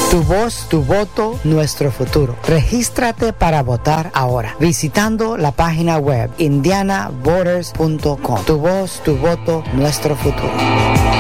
Tu voz, tu voto, nuestro futuro. Regístrate para votar ahora visitando la página web indianavoters.com. Tu voz, tu voto, nuestro futuro.